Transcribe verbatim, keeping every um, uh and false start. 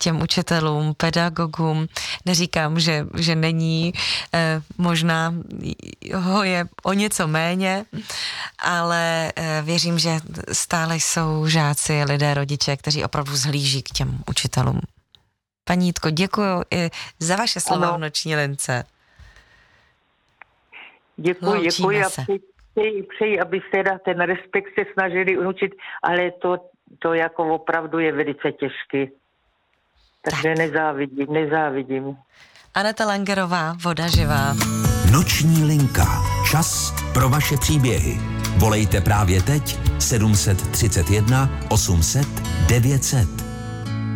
těm učitelům, pedagogům. Neříkám, že, že není, eh, možná ho je o něco méně, ale eh, věřím, že stále jsou žáci, lidé, rodiče, kteří opravdu zhlíží k těm učitelům. Paní Jitko, děkuji i za vaše slova v noční lince. Děkuji, děkuji a přeji, přeji, abyste teda ten respekt se snažili unučit, ale to, to jako opravdu je velice těžký. Takže tak. nezávidím, nezávidím. Aneta Langerová, Voda živá. Noční linka. Čas pro vaše příběhy. Volejte právě teď sedm set třicet jedna osm set devět set.